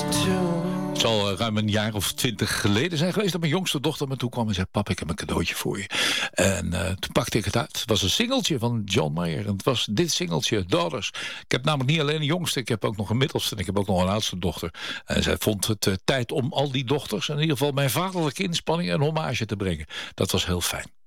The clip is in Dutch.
Het zal ruim een jaar of 20 geleden zijn geweest dat mijn jongste dochter me toe kwam en zei: pap, ik heb een cadeautje voor je. En toen pakte ik het uit. Het was een singeltje van John Mayer. En het was dit singeltje, Daughters. Ik heb namelijk niet alleen een jongste, ik heb ook nog een middelste en ik heb ook nog een oudste dochter. En zij vond het tijd om al die dochters, in ieder geval mijn vaderlijke inspanning, een hommage te brengen. Dat was heel fijn.